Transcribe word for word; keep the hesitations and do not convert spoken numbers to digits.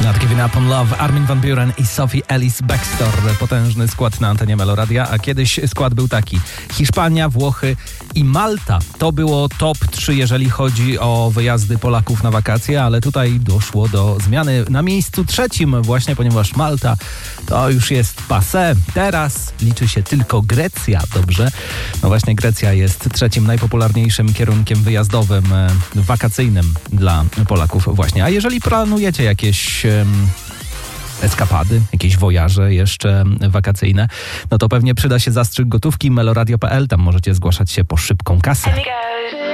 Not Giving Up on Love, Armin van Buuren i Sophie Ellis Bextor. Potężny skład na antenie Meloradia, a kiedyś skład był taki: Hiszpania, Włochy i Malta. To było top trzy, jeżeli chodzi o wyjazdy Polaków na wakacje, ale tutaj doszło do zmiany na miejscu trzecim właśnie, ponieważ Malta to już jest passé. Teraz liczy się tylko Grecja, dobrze? No właśnie, Grecja jest trzecim najpopularniejszym kierunkiem wyjazdowym, wakacyjnym dla Polaków właśnie. A jeżeli planujecie jakieś um, eskapady, jakieś wojaże jeszcze wakacyjne, no to pewnie przyda się zastrzyk gotówki meloradio kropka p l. Tam możecie zgłaszać się po szybką kasę.